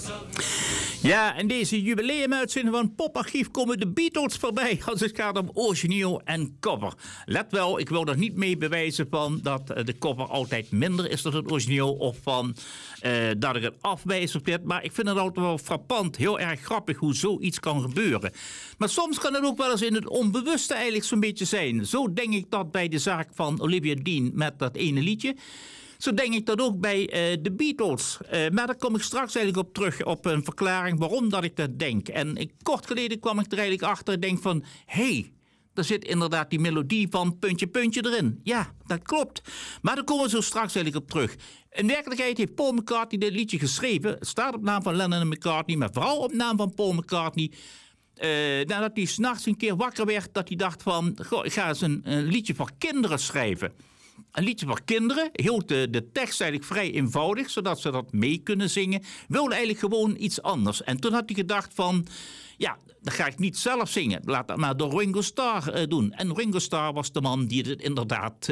Ja, in deze jubileumuitzending van Poparchief komen de Beatles voorbij als het gaat om origineel en cover. Let wel, ik wil er niet mee bewijzen van dat de cover altijd minder is dan het origineel of van dat ik het afwijs of dit. Maar ik vind het altijd wel frappant, heel erg grappig hoe zoiets kan gebeuren. Maar soms kan het ook wel eens in het onbewuste eigenlijk zo'n beetje zijn. Zo denk ik dat bij de zaak van Olivia Dean met dat ene liedje. Zo denk ik dat ook bij de Beatles. Maar daar kom ik straks eigenlijk op terug, op een verklaring waarom dat ik dat denk. En kort geleden kwam ik er eigenlijk achter en denk van, hé, daar zit inderdaad die melodie van puntje, puntje erin. Ja, dat klopt. Maar daar komen we zo straks eigenlijk op terug. In werkelijkheid heeft Paul McCartney dit liedje geschreven. Het staat op naam van Lennon en McCartney, maar vooral op naam van Paul McCartney. Nadat hij 's nachts een keer wakker werd, dat hij dacht van, goh, ik ga eens een liedje voor kinderen schrijven. Een liedje voor kinderen, hield de tekst eigenlijk vrij eenvoudig, zodat ze dat mee kunnen zingen. Wilde eigenlijk gewoon iets anders. En toen had hij gedacht van, ja, dat ga ik niet zelf zingen. Laat dat maar door Ringo Starr doen. En Ringo Starr was de man die het inderdaad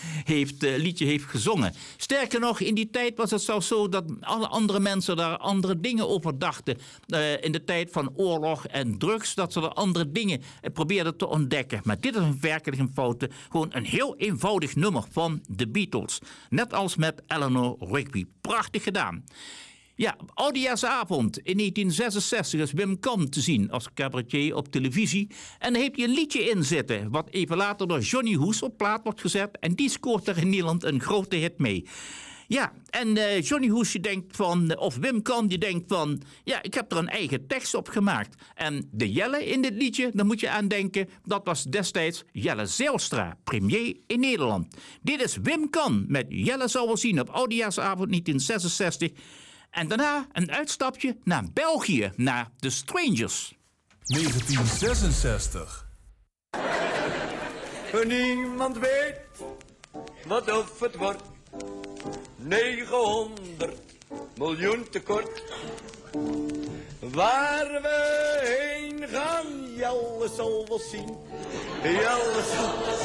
liedje heeft gezongen. Sterker nog, in die tijd was het zelfs zo dat alle andere mensen daar andere dingen over dachten. In de tijd van oorlog en drugs, dat ze er andere dingen probeerden te ontdekken. Maar dit is werkelijk een foute. Gewoon een heel eenvoudig nummer van de Beatles. Net als met Eleanor Rigby. Prachtig gedaan. Ja, oudejaarsavond in 1966 is Wim Kan te zien als cabaretier op televisie. En daar heeft hij een liedje in zitten, wat even later door Johnny Hoes op plaat wordt gezet. En die scoort er in Nederland een grote hit mee. Ja, en Johnny Hoes die denkt van, of Wim Kan die denkt van, ja, ik heb er een eigen tekst op gemaakt. En de Jelle in dit liedje, daar moet je aan denken, dat was destijds Jelle Zijlstra, premier in Nederland. Dit is Wim Kan met Jelle zal wel zien op oudejaarsavond 1966. En daarna een uitstapje naar België, naar The Strangers. 1966. Niemand weet wat of het wordt. 900 miljoen tekort. Waar we heen gaan, Jelle zal wel zien. Jelle zal